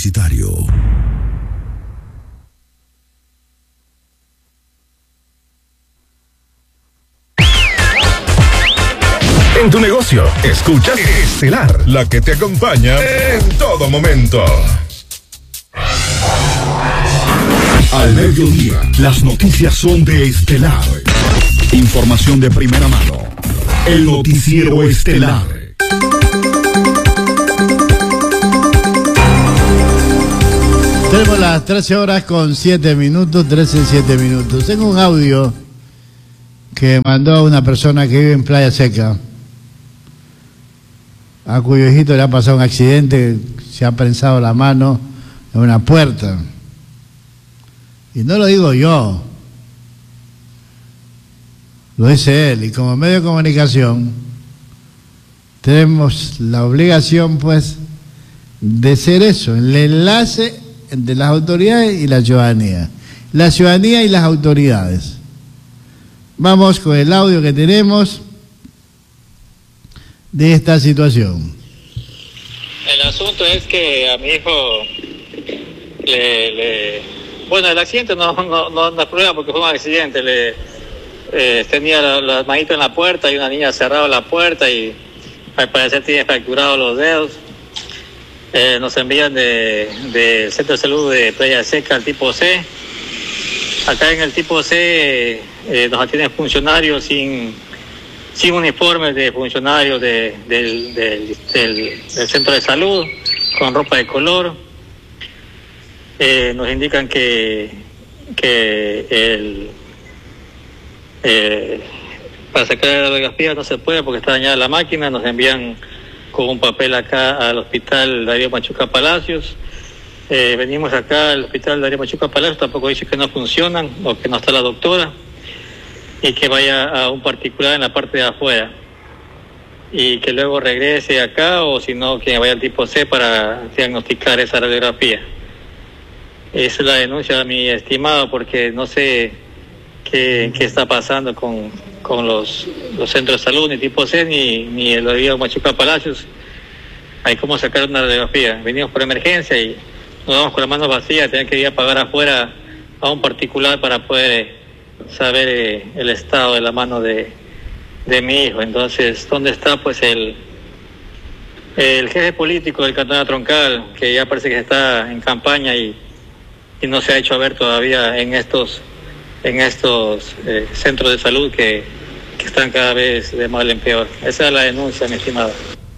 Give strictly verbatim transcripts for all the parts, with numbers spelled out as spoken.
Universitario. En tu negocio, escuchas Estelar, la que te acompaña en todo momento. Al mediodía, las noticias son de Estelar. Información de primera mano. El noticiero Estelar. Tenemos las trece horas con siete minutos, trece, siete minutos. Tengo un audio que mandó una persona que vive en Playa Seca, a cuyo hijito le ha pasado un accidente, se ha prensado la mano en una puerta. Y no lo digo yo, lo dice él. Y como medio de comunicación tenemos la obligación, pues, de ser eso, el enlace entre las autoridades y la ciudadanía. La ciudadanía y las autoridades. Vamos con el audio que tenemos de esta situación. El asunto es que a mi hijo le... le bueno, el accidente no, no, no, no es problema porque fue un accidente. Le eh, tenía las la manitos en la puerta y una niña cerraba la puerta y al parecer tiene fracturados los dedos. Eh, nos envían de, de Centro de Salud de Playa Seca al tipo C. Acá en el tipo C eh, nos atienden funcionarios sin, sin uniformes de funcionarios de, del, del, del, del Centro de Salud, con ropa de color. Eh, nos indican que, que el, eh, para sacar la radiografía no se puede porque está dañada la máquina. Nos envían con un papel acá al hospital Darío Machuca Palacios. Eh, venimos acá al hospital Darío Machuca Palacios, tampoco dice que no funcionan o que no está la doctora y que vaya a un particular en la parte de afuera y que luego regrese acá, o si no que vaya al tipo C para diagnosticar esa radiografía. Esa es la denuncia, mi estimado, porque no sé qué, qué está pasando con, con los, los centros de salud, ni tipo C, ni, ni el Darío Machuca Palacios. Hay cómo sacar una radiografía. Venimos por emergencia y nos vamos con las manos vacías, tenemos que ir a pagar afuera a un particular para poder saber eh, el estado de la mano de, de mi hijo. Entonces, ¿dónde está pues el, el jefe político del Cantón de la Troncal, que ya parece que está en campaña y y no se ha hecho ver todavía en estos en estos eh, centros de salud que, que están cada vez de mal en peor? Esa es la denuncia, mi estimado.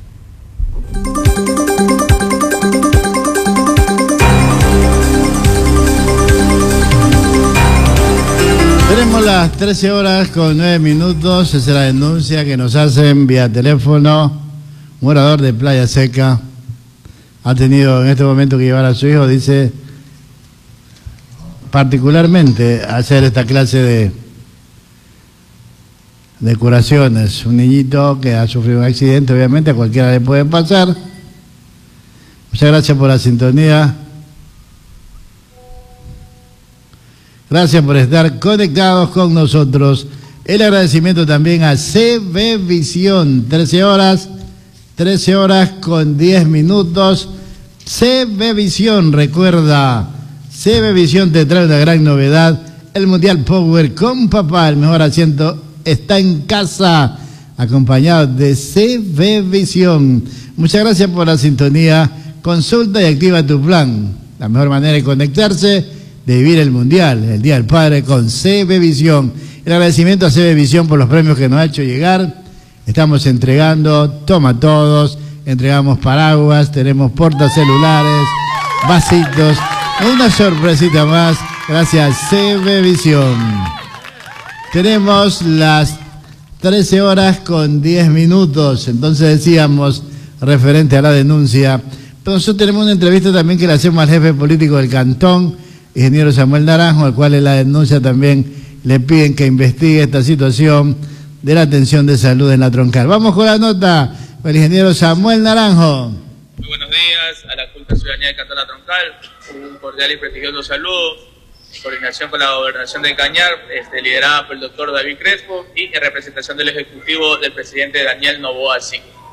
Tenemos las trece horas con nueve minutos. Esa es la denuncia que nos hacen vía teléfono. Morador de Playa Seca ha tenido en este momento que llevar a su hijo, dice, particularmente hacer esta clase de de curaciones. Un niñito que ha sufrido un accidente, obviamente a cualquiera le puede pasar. Muchas gracias por la sintonía. Gracias por estar conectados con nosotros. El agradecimiento también a C B Visión. trece horas, trece horas con diez minutos. C B Visión, recuerda, C B Visión te trae una gran novedad, el Mundial Power con papá. El mejor asiento está en casa, acompañado de C B Visión. Muchas gracias por la sintonía. Consulta y activa tu plan. La mejor manera de conectarse, de vivir el Mundial, el Día del Padre, con C B Visión. El agradecimiento a C B Visión por los premios que nos ha hecho llegar. Estamos entregando, toma todos, entregamos paraguas, tenemos portacelulares, vasitos. Una sorpresita más, gracias C B Visión. Tenemos las trece horas con diez minutos, entonces decíamos, referente a la denuncia, pero nosotros tenemos una entrevista también que le hacemos al jefe político del cantón, ingeniero Samuel Naranjo, al cual en la denuncia también le piden que investigue esta situación de la atención de salud en la Troncal. Vamos con la nota con el ingeniero Samuel Naranjo. Muy buenos días a la culta ciudadanía del Cantón de la Troncal. Un cordial y prestigioso saludo en coordinación con la gobernación de Cañar, este, liderada por el doctor David Crespo y en representación del Ejecutivo del presidente Daniel Noboa Singh.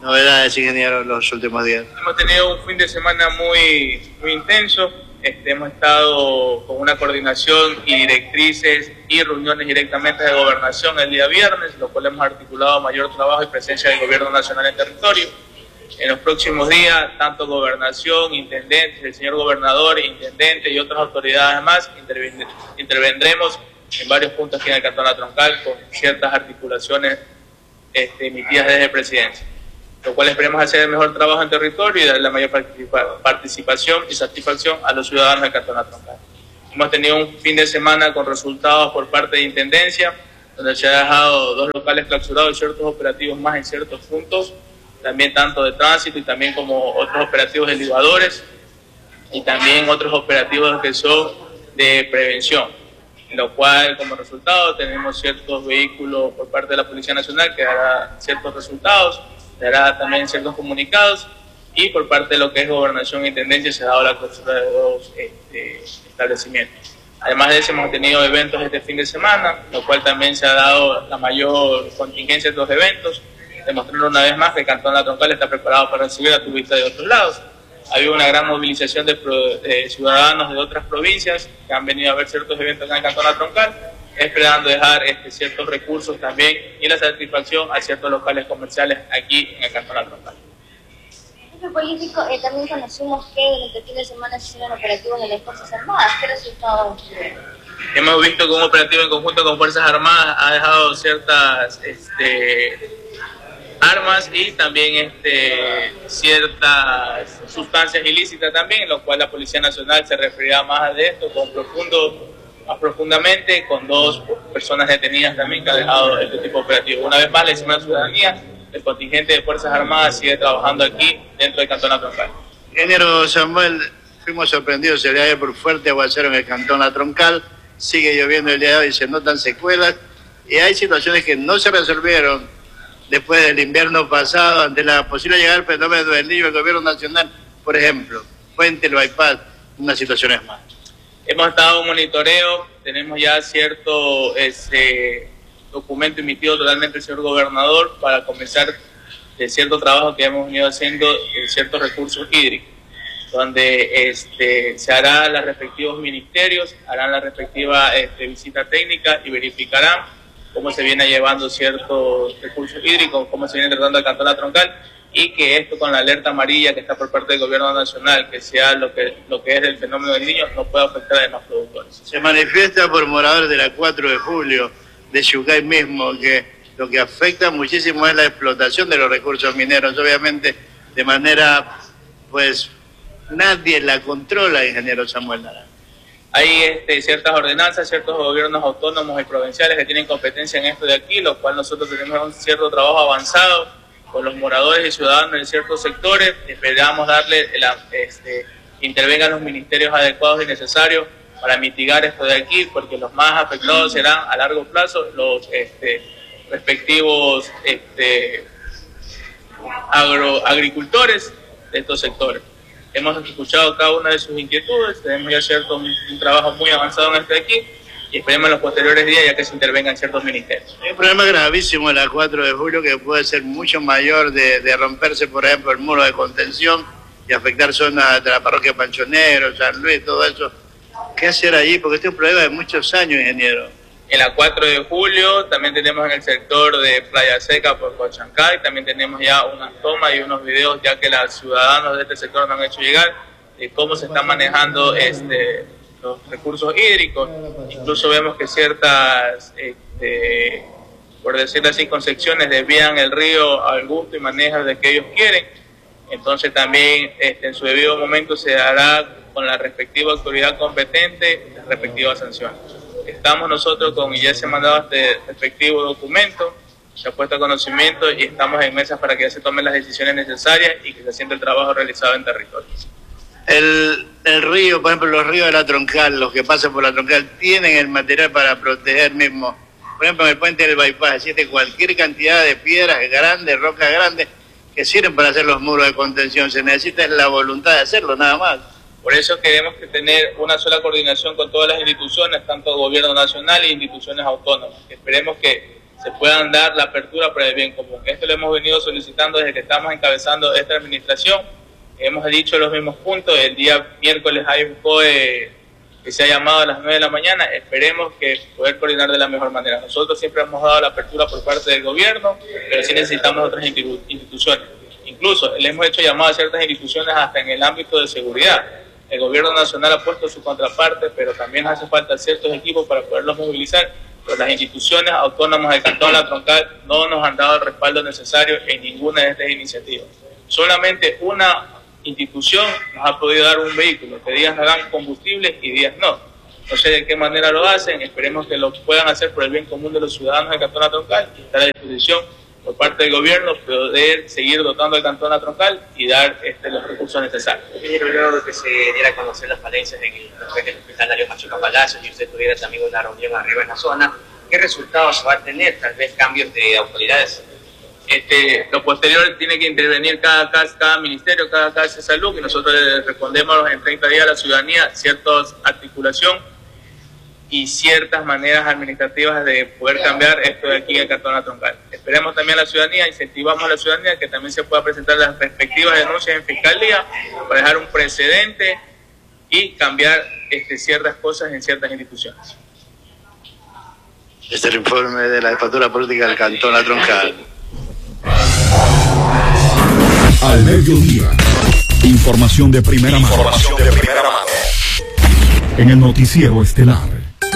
Novedades, ingeniero, en los últimos días. Hemos tenido un fin de semana muy, muy intenso. Este, hemos estado con una coordinación y directrices y reuniones directamente de gobernación el día viernes, lo cual hemos articulado mayor trabajo y presencia del gobierno nacional en territorio. En los próximos días, tanto gobernación, intendentes, el señor gobernador, intendente y otras autoridades más, intervendremos en varios puntos aquí en el Cantón La Troncal con ciertas articulaciones este, emitidas desde presidencia, lo cual esperemos hacer el mejor trabajo en territorio y dar la mayor participa participación y satisfacción a los ciudadanos del Cantón La Troncal. Hemos tenido un fin de semana con resultados por parte de Intendencia, donde se ha dejado dos locales clausurados y ciertos operativos más en ciertos puntos, también tanto de tránsito y también como otros operativos de libadores y también otros operativos que son de prevención, en lo cual como resultado tenemos ciertos vehículos por parte de la Policía Nacional que dará ciertos resultados, dará también ciertos comunicados, y por parte de lo que es Gobernación e Intendencia se ha dado la clausura de dos este, establecimientos. Además de eso hemos tenido eventos este fin de semana, lo cual también se ha dado la mayor contingencia de estos eventos, demostrando una vez más que el Cantón La Troncal está preparado para recibir a turistas de otros lados. Ha habido una gran movilización de, pro, de ciudadanos de otras provincias que han venido a ver ciertos eventos en el Cantón La Troncal, esperando dejar este, ciertos recursos también y la satisfacción a ciertos locales comerciales aquí en el Cantón La Troncal. Jefe político, eh, también conocimos que durante el fin de semana se hicieron operativos de las Fuerzas Armadas. ¿Qué resultados? Hemos visto que un operativo en conjunto con Fuerzas Armadas ha dejado ciertas este, armas y también este, ciertas sustancias ilícitas también, en lo cual la Policía Nacional se referirá más de esto con profundo, más profundamente, con dos personas detenidas también que ha dejado este tipo de operativo. Una vez más, le decimos a la ciudadanía, el contingente de Fuerzas Armadas sigue trabajando aquí dentro del Cantón La Troncal. Ingeniero Samuel, fuimos sorprendidos el día de hoy por fuerte aguacero en el Cantón La Troncal, sigue lloviendo el día de hoy, se notan secuelas y hay situaciones que no se resolvieron después del invierno pasado ante la posible llegada del fenómeno del Niño. El gobierno nacional, por ejemplo, Puente, el bypass, unas situaciones más. Hemos estado en monitoreo, tenemos ya cierto este, documento emitido totalmente el señor gobernador para comenzar de cierto trabajo que hemos venido haciendo en ciertos recursos hídricos, donde este, se harán los respectivos ministerios, harán la respectiva este, visita técnica y verificarán cómo se viene llevando ciertos recursos hídricos, cómo se viene tratando el Cantón La Troncal, y que esto con la alerta amarilla que está por parte del gobierno nacional, que sea lo que, lo que es el fenómeno del Niño, no pueda afectar a demás productores. Se manifiesta por moradores de la cuatro de julio, de Xucay mismo, que lo que afecta muchísimo es la explotación de los recursos mineros, obviamente de manera, pues, nadie la controla, ingeniero Samuel Naranjo. Hay este, ciertas ordenanzas, ciertos gobiernos autónomos y provinciales que tienen competencia en esto de aquí, lo cual nosotros tenemos un cierto trabajo avanzado con los moradores y ciudadanos en ciertos sectores. Esperamos darle, la, este, intervengan los ministerios adecuados y necesarios para mitigar esto de aquí, porque los más afectados serán a largo plazo los este, respectivos este, agro, agricultores de estos sectores. Hemos escuchado cada una de sus inquietudes, tenemos ya cierto un, un trabajo muy avanzado en este de aquí y esperemos en los posteriores días ya que se intervengan ciertos ministerios. Hay un problema gravísimo en la cuatro de julio que puede ser mucho mayor de, de romperse, por ejemplo, el muro de contención y afectar zonas de la parroquia Panchonero, San Luis, todo eso. ¿Qué hacer allí? Porque este es un problema de muchos años, ingeniero. En la cuatro de julio también tenemos en el sector de Playa Seca por Cochancay, también tenemos ya unas tomas y unos videos ya que los ciudadanos de este sector nos han hecho llegar de cómo se están manejando este, los recursos hídricos. Incluso vemos que ciertas, este, por decirlo así, concepciones desvían el río al gusto y manejo de que ellos quieren. Entonces también este, en su debido momento se hará con la respectiva autoridad competente las respectivas sanciones. Estamos nosotros con, y ya se ha mandado este respectivo documento, se ha puesto a conocimiento y estamos en mesas para que ya se tomen las decisiones necesarias y que se sienta el trabajo realizado en territorio. El, el río, por ejemplo, los ríos de la Troncal, los que pasan por la Troncal, tienen el material para proteger mismo. Por ejemplo, en el puente del bypass existe cualquier cantidad de piedras grandes, rocas grandes, que sirven para hacer los muros de contención. Se necesita la voluntad de hacerlo, nada más. Por eso queremos que tener una sola coordinación con todas las instituciones, tanto gobierno nacional e instituciones autónomas. Esperemos que se puedan dar la apertura para el bien común. Esto lo hemos venido solicitando desde que estamos encabezando esta administración. Hemos dicho los mismos puntos. El día miércoles hay un C O E que se ha llamado a las nueve de la mañana. Esperemos que poder coordinar de la mejor manera. Nosotros siempre hemos dado la apertura por parte del gobierno, pero sí necesitamos otras institu instituciones. Incluso le hemos hecho llamado a ciertas instituciones hasta en el ámbito de seguridad. El gobierno nacional ha puesto su contraparte, pero también hace falta ciertos equipos para poderlos movilizar. Pero las instituciones autónomas del Cantón La Troncal no nos han dado el respaldo necesario en ninguna de estas iniciativas. Solamente una institución nos ha podido dar un vehículo, que días nos dan combustible y días no. No sé de qué manera lo hacen, esperemos que lo puedan hacer por el bien común de los ciudadanos del Cantón La Troncal y estar a disposición por parte del gobierno poder seguir dotando al Cantón La Troncal y dar este, los recursos necesarios. Ingeniero, luego de que se diera a conocer las falencias en el Hospital Darío Machuca Palacios y usted tuviera también una reunión arriba en la zona, ¿qué resultados va a tener? Tal vez cambios de autoridades. Este, lo posterior tiene que intervenir cada, cada, cada ministerio, cada casa de salud, y nosotros le respondemos en treinta días a la ciudadanía cierta articulación y ciertas maneras administrativas de poder cambiar esto de aquí en el Cantón La Troncal. Esperemos también a la ciudadanía, incentivamos a la ciudadanía que también se pueda presentar las respectivas denuncias en fiscalía para dejar un precedente y cambiar este, ciertas cosas en ciertas instituciones. Este es el informe de la Jefatura Política del Cantón La Troncal. Al mediodía, información de primera mano. Información de primera mano. En el noticiero estelar.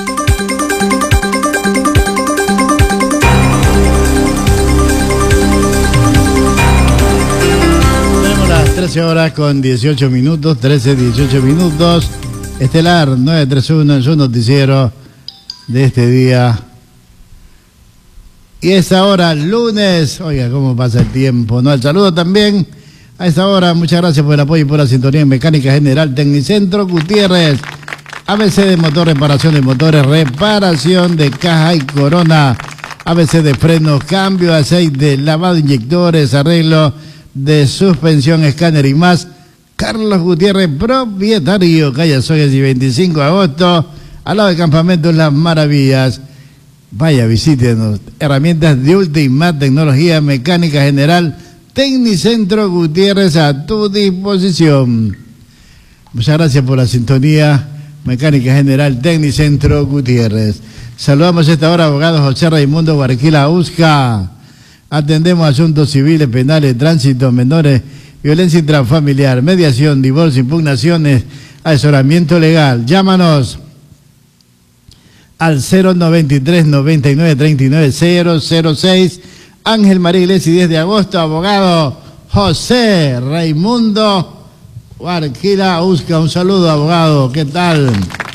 Tenemos las trece horas con dieciocho minutos, trece, dieciocho minutos. Estelar nueve treinta y uno en su noticiero de este día. Y esta hora, lunes, oiga, cómo pasa el tiempo, ¿no? El saludo también a esta hora, muchas gracias por el apoyo y por la sintonía en Mecánica General Tecnicentro Gutiérrez, A B C de motor, reparación de motores, reparación de caja y corona, A B C de frenos, cambio de aceite, lavado de inyectores, arreglo de suspensión, escáner y más. Carlos Gutiérrez, propietario, calle Soyas y veinticinco de agosto, al lado del Campamento Las Maravillas. Vaya, visítenos. Herramientas de última tecnología, mecánica general, Tecnicentro Gutiérrez a tu disposición. Muchas gracias por la sintonía. Mecánica general, Tecnicentro Gutiérrez. Saludamos a esta hora, abogado José Raimundo Barquila Usca. Atendemos asuntos civiles, penales, tránsito, menores, violencia intrafamiliar, mediación, divorcio, impugnaciones, asesoramiento legal. Llámanos al cero noventa y tres, noventa y nueve, treinta y nueve, cero cero seis. Ángel María Iglesias, diez de agosto, abogado José Raimundo Barquila Usca. Un saludo, abogado, ¿qué tal?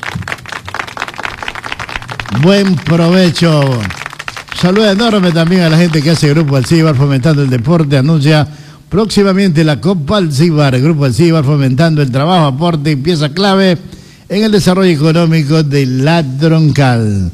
Buen provecho. Saludo enorme también a la gente que hace Grupo Alcíbar fomentando el deporte. Anuncia próximamente la Copa Alcíbar. Grupo Alcíbar fomentando el trabajo, aporte y pieza clave en el desarrollo económico de La Troncal.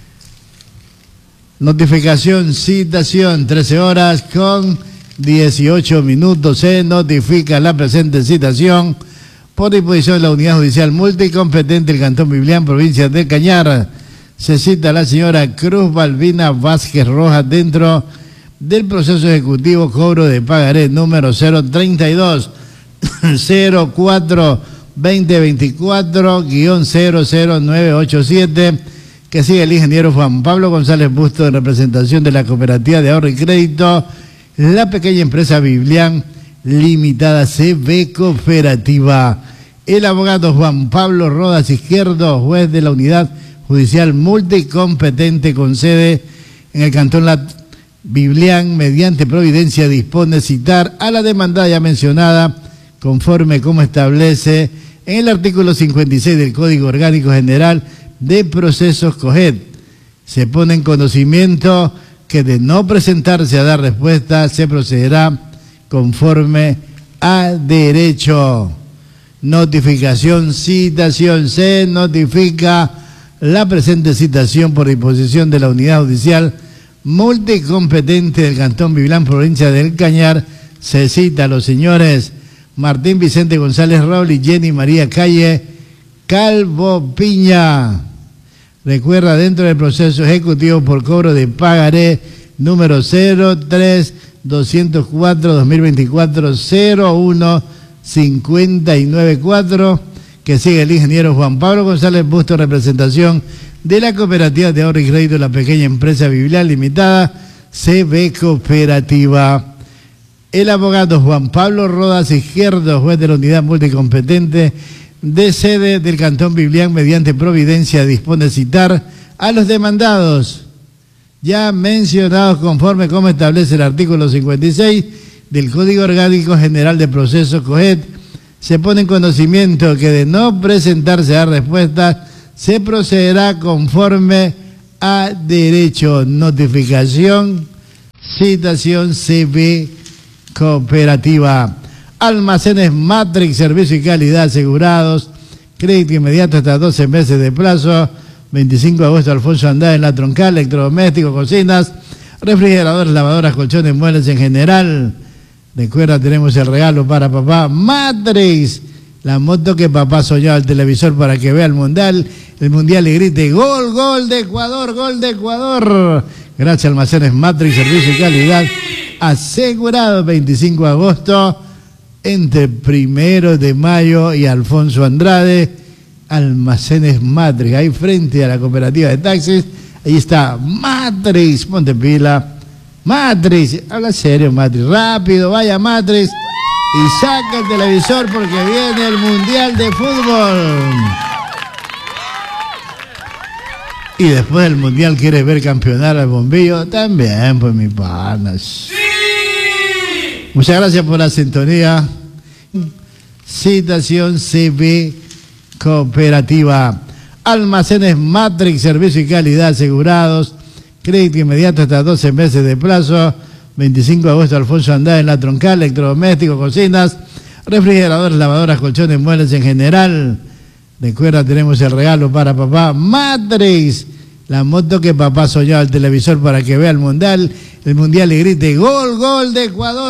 Notificación, citación, trece horas con dieciocho minutos. Se notifica la presente citación por disposición de la Unidad Judicial Multicompetente del Cantón Biblián, provincia de Cañar. Se cita a la señora Cruz Balbina Vázquez Rojas dentro del proceso ejecutivo cobro de pagaré número cero treinta y dos cero cuatro veinte veinticuatro guión cero cero nueve ocho siete, que sigue el ingeniero Juan Pablo González Busto en representación de la Cooperativa de Ahorro y Crédito, la pequeña empresa Biblián Limitada C B Cooperativa. El abogado Juan Pablo Rodas Izquierdo, juez de la Unidad Judicial Multicompetente con sede en el Cantón La Biblián, mediante providencia dispone citar a la demandada ya mencionada conforme como establece en el artículo cincuenta y seis del Código Orgánico General de Procesos COGED. Se pone en conocimiento que de no presentarse a dar respuesta se procederá conforme a derecho. Notificación, citación. Se notifica la presente citación por disposición de la Unidad Judicial Multicompetente del Cantón Biblián, provincia del Cañar. Se cita a los señores Martín Vicente González Raúl y Jenny María Calle Calvo Piña. Recuerda, dentro del proceso ejecutivo por cobro de pagaré número cero tres doscientos cuatro dos mil veinticuatro cero uno cincuenta y nueve cuatro, que sigue el ingeniero Juan Pablo González Busto, representación de la Cooperativa de Ahorro y Crédito, la pequeña empresa Biblial Limitada, C B Cooperativa. El abogado Juan Pablo Rodas Izquierdo, juez de la unidad multicompetente de sede del Cantón Biblián, mediante providencia dispone citar a los demandados ya mencionados conforme como establece el artículo cincuenta y seis del Código Orgánico General de Procesos COGED. Se pone en conocimiento que de no presentarse a respuestas se procederá conforme a derecho. Notificación, citación C B Cooperativa. Almacenes Matrix, servicio y calidad asegurados, crédito inmediato hasta doce meses de plazo. Veinticinco de agosto, Alfonso Andrade en La Troncal, electrodomésticos, cocinas, refrigeradores, lavadoras, colchones, muebles en general. Recuerda, tenemos el regalo para papá, Matrix, la moto que papá soñaba, el televisor para que vea el mundial, el mundial y grite gol, gol de Ecuador, gol de Ecuador. Gracias, Almacenes Matrix, servicio y calidad asegurado. Veinticinco de agosto, entre primero de mayo y Alfonso Andrade, Almacenes Matrix, ahí frente a la cooperativa de taxis. Ahí está Matrix, ponte pila. Matrix, habla serio, Matrix, rápido, vaya Matrix y saca el televisor porque viene el Mundial de Fútbol. Y después del Mundial quieres ver campeonar al Bombillo, también, pues mi pana. Sí. Muchas gracias por la sintonía. Citación C B Cooperativa. Almacenes Matrix, servicio y calidad asegurados, crédito inmediato hasta doce meses de plazo. Veinticinco de agosto, Alfonso Andrade en La Troncal, electrodomésticos, cocinas, refrigeradores, lavadoras, colchones, muebles en general. Recuerda, tenemos el regalo para papá, Matrix, la moto que papá soñaba, el televisor para que vea el mundial, el mundial y grite gol, gol de Ecuador.